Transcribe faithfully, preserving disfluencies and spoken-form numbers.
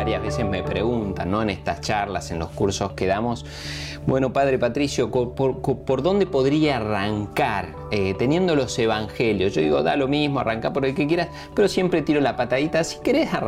varias veces me preguntan, ¿no? En estas charlas, en los cursos que damos, bueno, Padre Patricio, ¿por, por, por dónde podría arrancar eh, teniendo los evangelios? Yo digo, da lo mismo, arranca por el que quieras, pero siempre tiro la patadita. Si querés arrancar